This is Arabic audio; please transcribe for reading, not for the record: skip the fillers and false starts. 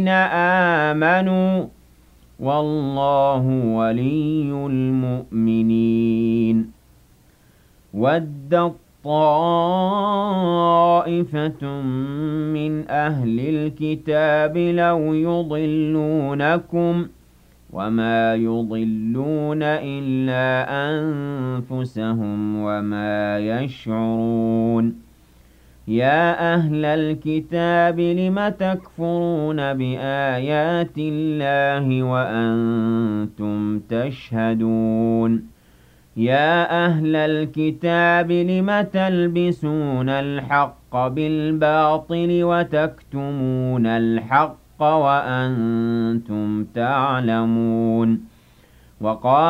آمنوا والله ولي المؤمنين ودت طائفة من أهل الكتاب لو يضلونكم وما يضلون إلا أنفسهم وما يشعرون يا أهل الكتاب لم تكفرون بآيات الله وأنتم تشهدون يا أهل الكتاب لم تلبسون الحق بالباطل وتكتمون الحق وأنتم تعلمون وقال